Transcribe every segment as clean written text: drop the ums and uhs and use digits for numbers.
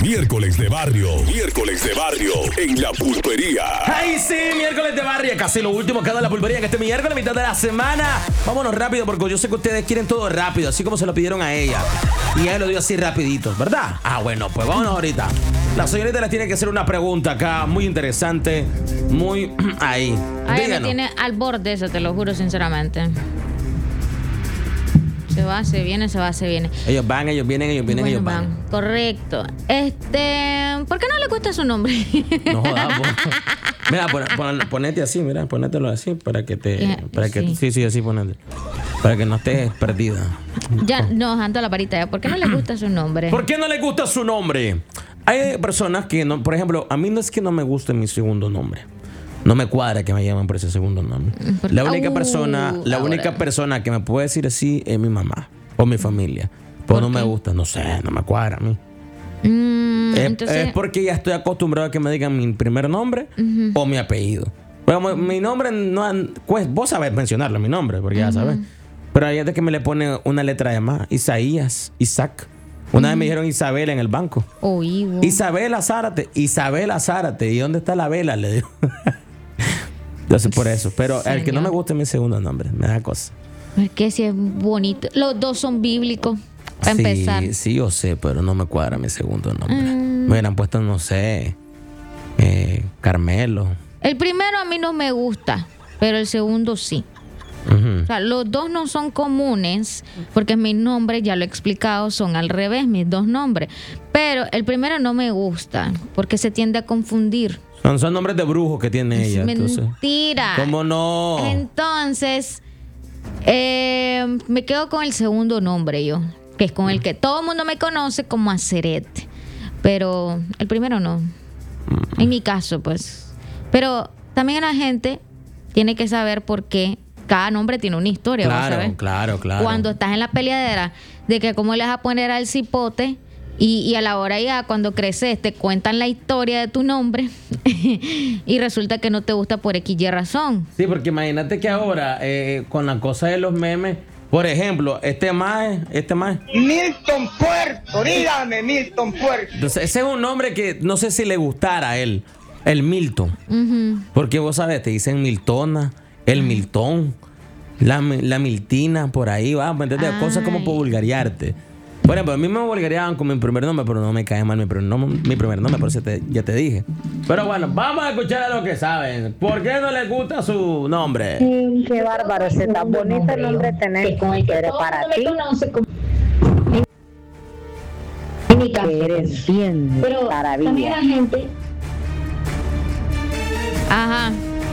Miércoles de barrio. Miércoles de barrio en La Pulpería. ¡Ay, sí! Miércoles de barrio. Casi lo último que da La Pulpería en este miércoles, mitad de la semana. Vámonos rápido porque yo sé que ustedes quieren todo rápido, así como se lo pidieron a ella. Y ella lo dio así rapidito, ¿verdad? Ah, bueno, pues vámonos ahorita. La señorita les tiene que hacer una pregunta acá muy interesante, muy ahí. Ay, me Díganos. tiene al borde eso, te lo juro sinceramente. Se va, se viene, se va, se viene. Ellos van, ellos vienen, ellos vienen, Bueno, ellos van. Correcto. ¿Por qué no le gusta su nombre? No jodas, vos. Mira, ponete así, mira, ponételo así para que te... Para que, sí, así ponete. Para que no estés perdida. Ya, no, ando la varita ya. ¿Por qué no le gusta su nombre? ¿Por qué no le gusta su nombre? Hay personas que no, por ejemplo, a mí no es que no me guste mi segundo nombre. No me cuadra que me llamen por ese segundo nombre. La única persona que me puede decir así es mi mamá o mi familia. Pues no me gusta, no sé, no me cuadra a mí. Entonces, Es porque ya estoy acostumbrado a que me digan mi primer nombre o mi apellido. Bueno, mi nombre no, pues vos sabés mencionarlo, mi nombre, porque ya sabes. Pero hay gente que me le pone una letra de más. Isaías, Isaac. Una vez me dijeron Isabela en el banco. Isabela Zárate. ¿Y dónde está la vela? Le digo. Entonces por eso. Pero el que no me gusta es mi segundo nombre. Me da cosa. Es que si es bonito. Los dos son bíblicos. Para empezar. Sí, yo sé, pero no me cuadra mi segundo nombre. Me hubieran puesto, no sé, Carmelo. El primero a mí no me gusta, pero el segundo sí. O sea, los dos no son comunes, porque mis nombres, ya lo he explicado, son al revés, mis dos nombres. Pero el primero no me gusta, porque se tiende a confundir. Son nombres de brujos que tiene ella. Mentira. ¿Cómo no? Entonces, me quedo con el segundo nombre yo, que es con el que todo el mundo me conoce como Aceret. Pero el primero no. En mi caso, pues. Pero también la gente tiene que saber por qué cada nombre tiene una historia. Claro. Cuando estás en la peleadera de que cómo le vas a poner al cipote y a la hora ya cuando creces te cuentan la historia de tu nombre y resulta que no te gusta por X y razón. Sí, porque imagínate que ahora con la cosa de los memes, por ejemplo, este mae Milton Puerto, dígame Milton Puerto. Entonces, ese es un nombre que no sé si le gustara a él, el Milton. Porque vos sabes, te dicen Miltona, el Miltón, la Miltina, por ahí va, ¿me entiendes? Cosas como por vulgarearte. Por ejemplo, a mí me vulgareaban con mi primer nombre, pero no me cae mal mi primer nombre, por eso ya te dije. Pero bueno, vamos a escuchar a lo que saben. ¿Por qué no les gusta su nombre? Qué bárbaro, ese tan bonito el nombre tener, pero para ti que eres bien maravilla. Ajá.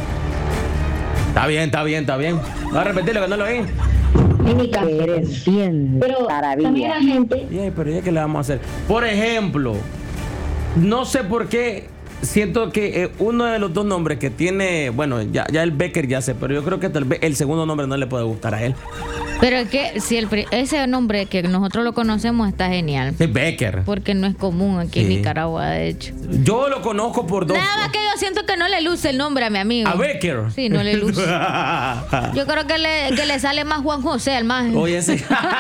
Está bien. Voy a repetirlo que no lo oí. Que eres bien maravilla. Pero ya, ¿qué le vamos a hacer? Por ejemplo, no sé por qué siento que uno de los dos nombres que tiene, bueno, ya el Becker ya sé, pero yo creo que tal vez el segundo nombre no le puede gustar a él. Pero es que si ese nombre que nosotros lo conocemos está genial. Es Becker. Porque no es común aquí en Nicaragua, de hecho. Yo lo conozco por dos. Nada más que yo siento que no le luce el nombre a mi amigo. ¿A Becker? Sí, no le luce. Yo creo que le sale más Juan José al más. Oye, ese. Esta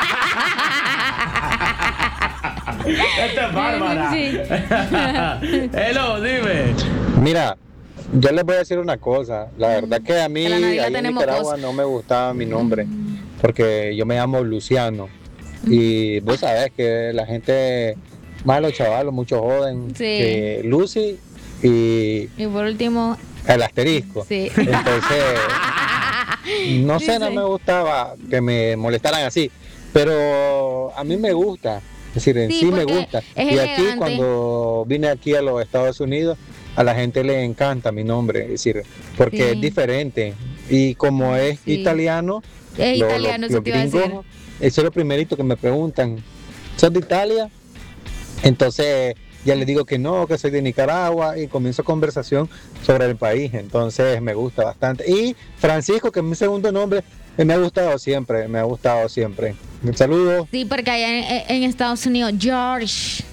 es Bárbara. Sí. Hello, dime. Mira, yo les voy a decir una cosa. La verdad que a mí Navidad ahí en tenemos Nicaragua cosas. no me gustaba mi nombre, porque yo me llamo Luciano. Y vos sabés que la gente, más los chavalos, muchos joden, Sí. que Lucy y Y por último, el asterisco. sí. Entonces, no sé, no me gustaba que me molestaran así, pero a mí me gusta. Es decir, en Sí, sí me porque gusta. es Y aquí, elegante. cuando vine aquí a los Estados Unidos, a la gente le encanta mi nombre, es decir, porque Sí. es diferente. Y como es Sí. italiano, Es italiano, eso te iba a decir. eso es lo primerito que me preguntan. ¿Sos de Italia? Entonces ya les digo que no, que soy de Nicaragua, y comienzo conversación sobre el país. Entonces me gusta bastante. Y Francisco, que es mi segundo nombre, me ha gustado siempre. Un saludo. Sí, porque allá en Estados Unidos, George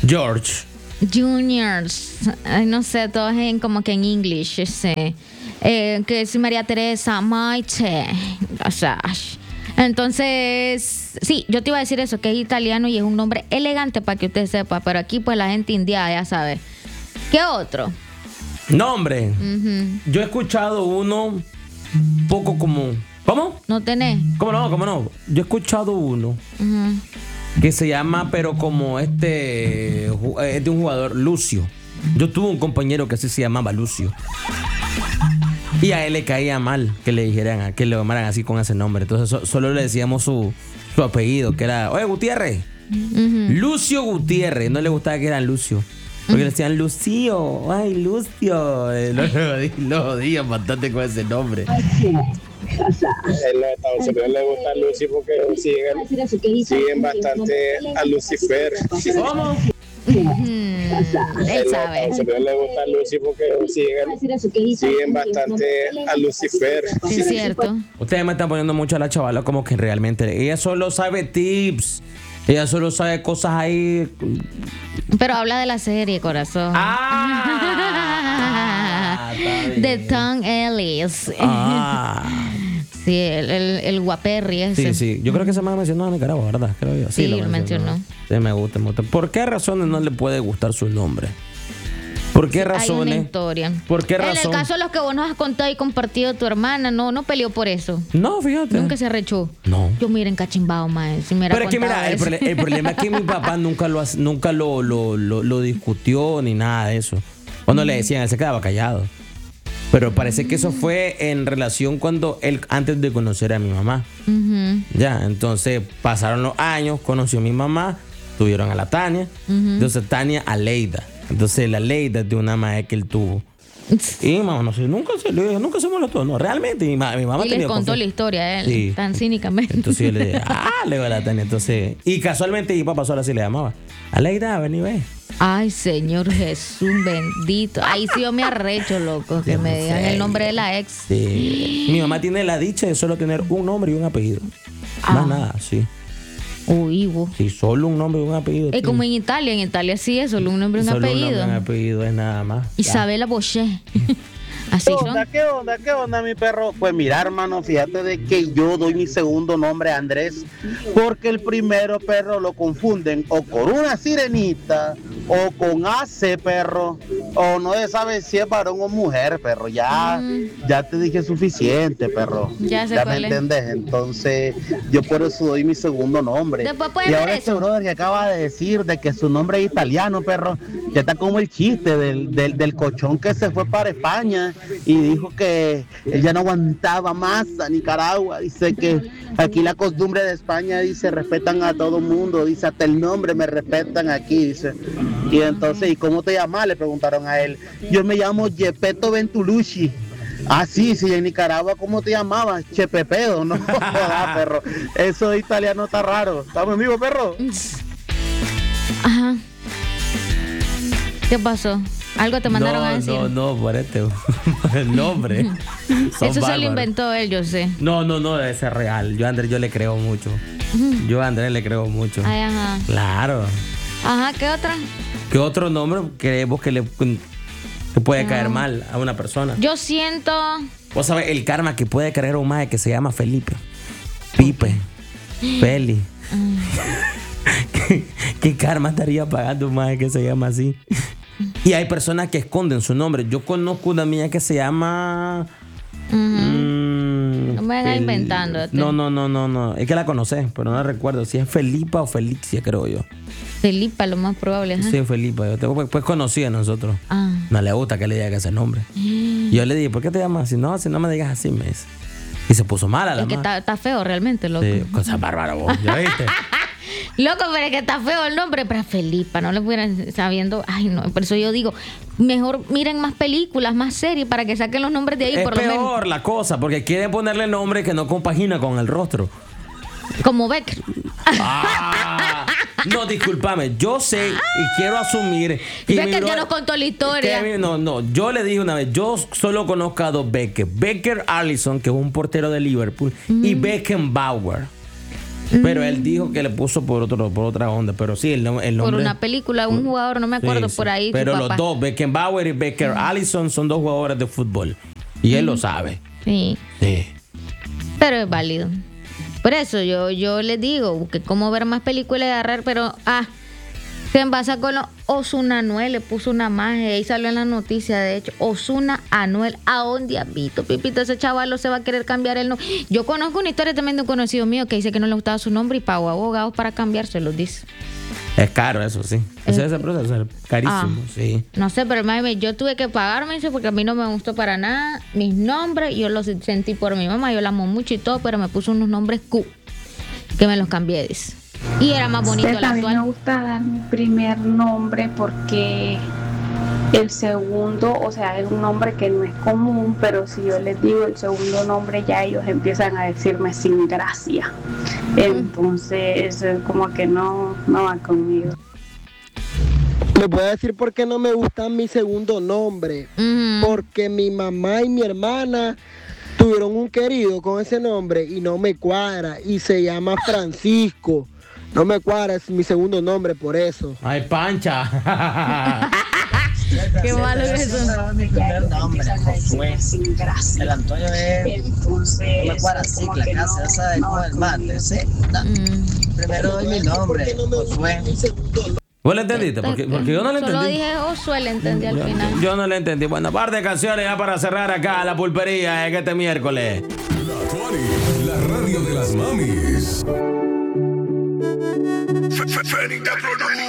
Juniors, ay, no sé, todos como que en inglés, que es María Teresa, Maite, o sea, Entonces, sí, yo te iba a decir eso, que es italiano y es un nombre elegante para que usted sepa, pero aquí pues la gente indiana ya sabe. ¿Qué otro? Nombre. Yo he escuchado uno poco como... ¿Cómo? ¿No tenés? ¿Cómo no? Yo he escuchado uno que se llama, pero como es de un jugador, Lucio. Yo tuve un compañero que así se llamaba Lucio. Y a él le caía mal que le dijeran, que le llamaran así con ese nombre. Entonces solo le decíamos su apellido, que era, oye, Gutiérrez. Lucio Gutiérrez. No le gustaba que eran Lucio. Porque le decían Lucio. Ay, Lucio. Lo odian bastante con ese nombre. A los Estados Unidos le gusta Lucy porque siguen bastante a Lucifer. ¿Cómo? Él sabe. A los Estados Unidos le gusta Lucy porque siguen bastante a Lucifer. Sí, es cierto. Ustedes me están poniendo mucho a la chavala como que realmente ella solo sabe tips. Ella solo sabe cosas ahí. Pero habla de la serie, corazón. De Tom Ellis. Sí, el guaperri ese. Sí. Yo creo que se me ha mencionado en Nicaragua, ¿verdad? Creo yo. Sí, lo mencionó. Sí, me gusta. ¿Por qué razones no le puede gustar su nombre? ¿Por qué razones? Hay una historia. ¿Por qué razón? En el caso de los que vos nos has contado y compartido, tu hermana no peleó por eso. No, fíjate. Nunca se arrechó. No. Yo miren cachimbao, mae. Si me Pero es que mira, el problema es que mi papá nunca lo discutió ni nada de eso. Cuando le decían, él se quedaba callado. Pero parece que eso fue en relación cuando él, antes de conocer a mi mamá. Ya, entonces pasaron los años, conoció a mi mamá, tuvieron a la Tania. Entonces Tania a Leida. Entonces la Leida es de una madre que él tuvo. Y mamá, no sé, nunca se molestó. No, realmente mi mamá y tenía les contó la historia, él, sí, tan cínicamente. Entonces yo le dije, le va a la Tania. Entonces, y casualmente mi papá solo así le llamaba. Aleida, ven y ve. Ay, Señor Jesús bendito. Ahí sí yo me arrecho, loco, que me digan el nombre de la ex. Sí. Mi mamá tiene la dicha de solo tener un nombre y un apellido. Más nada, sí. Uy, vos. Sí, solo un nombre y un apellido. Es como en Italia sí es solo un nombre y un apellido. Solo un nombre y un apellido es nada más. Isabela Bochet. Así son. ¿Qué onda, mi perro? Pues mira, hermano, fíjate de que yo doy mi segundo nombre a Andrés, porque el primero, perro, lo confunden o con una sirenita, o con AC, perro, o no se sabe si es varón o mujer, perro. Ya te dije suficiente, perro. Ya sé me cuál es. entendés. Entonces, yo por eso doy mi segundo nombre. Después pueden Y ver ahora eso. este brother que acaba de decir de que su nombre es italiano, perro, ya está como el chiste del cochón que se fue para España y dijo que él ya no aguantaba más a Nicaragua. Dice que aquí la costumbre de España, dice, respetan a todo mundo, dice, hasta el nombre me respetan aquí, dice. Y entonces, ¿y cómo te llamas? Le preguntaron a él. Yo me llamo Gepetto Ventulucci. Ah, sí, en Nicaragua, ¿cómo te llamabas? Chepepedo, ¿no? Perro. Eso de italiano está raro. ¿Estamos en vivo, perro? Ajá. ¿Qué pasó? ¿Algo te mandaron a decir? No, por el nombre. Eso se lo inventó él, yo sé. No, debe ser real. Yo a Andrés le creo mucho. Ay, ajá. Claro. Ajá, ¿qué otra? ¿Qué otro nombre creemos que puede caer mal a una persona? Yo siento... Vos sabés el karma que puede caer a un maje que se llama Felipe. Pipe. Feli. ¿Qué karma estaría pagando un maje que se llama así? Y hay personas que esconden su nombre. Yo conozco una mía que se llama... no me vengas inventando. No. Es que la conoces, pero no recuerdo si es Felipa o Felixia, creo yo. Felipa, lo más probable. Ajá. Sí, Felipa. Pues conocí a nosotros. No le gusta que le diga ese nombre. Y yo le dije, ¿por qué te llamas así? No, si no me digas así, me dice. Y se puso mala la Es que está feo realmente, loco. Sí, cosa bárbara vos, ¿ya viste? Loco, pero es que está feo el nombre, pero Felipa, no le pudieran sabiendo. Ay, no, por eso yo digo, mejor miren más películas, más series para que saquen los nombres de ahí. Es por lo menos. peor la cosa, porque quieren ponerle nombre que no compagina con el rostro. Como Becker. No, discúlpame, yo sé y quiero asumir que Becker ya nos contó la historia. Yo le dije una vez, yo solo conozco a dos Becker. Becker Allison, que es un portero de Liverpool, y Beckenbauer. Pero él dijo que le puso por otra onda. Pero sí, el nombre. Por una película, un jugador, no me acuerdo, sí. por ahí. Pero los dos, Beckenbauer y Becker Allison, son dos jugadores de fútbol. Y él lo sabe. Sí. Pero es válido. Por eso yo les digo que cómo ver más películas de agarrar, pero ¿qué pasa con los Ozuna Anuel? Le puso una magia, ahí salió en la noticia, de hecho, Ozuna Anuel. ¿A dónde has visto, Pipito? Ese chavalo se va a querer cambiar el nombre. Yo conozco una historia también de un conocido mío que dice que no le gustaba su nombre y pagó abogados para cambiárselo, dice. Es caro eso, sí. Ese proceso es carísimo, sí. No sé, pero imagínate, yo tuve que pagarme eso porque a mí no me gustó para nada mis nombres. Yo los sentí por mi mamá, yo la amo mucho y todo, pero me puso unos nombres Q que me los cambié, dice. Y era más bonito el A mí actual. me gusta dar mi primer nombre porque el segundo, o sea, es un nombre que no es común, pero si yo les digo el segundo nombre ya ellos empiezan a decirme sin gracia. Entonces como que no va conmigo. Les voy a decir por qué no me gusta mi segundo nombre. Porque mi mamá y mi hermana tuvieron un querido con ese nombre y no me cuadra y se llama Francisco. No me cuadra, es mi segundo nombre por eso. Ay, Pancha. Qué malo es eso. Mi primer nombre, Josué. El Antonio es. No me cuadra cicla, casa, esa es como el mate, ¿sí? Primero doy mi nombre, Josué. ¿Vos le entendiste? Porque yo no le entendí. Solo dije Josué, le entendí al final. Yo no le entendí. Bueno, par de canciones ya para cerrar acá la pulpería este miércoles. La Tuani, la radio de las mamis. Fénica Production.